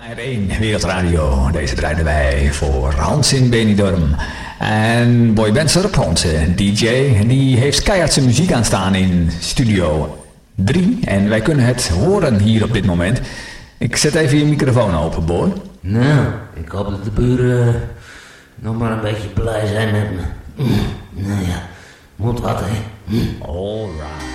HR1 Wereldradio. Deze draaiden wij voor Hans in Benidorm. En Boy Benser, onze DJ, die heeft keihard zijn muziek aanstaan in Studio 3. En wij kunnen het horen hier op dit moment. Ik zet even je microfoon open, Boy. Nou, ik hoop dat de buren nog maar een beetje blij zijn met me. Nou ja, moet wat, hè. Alright.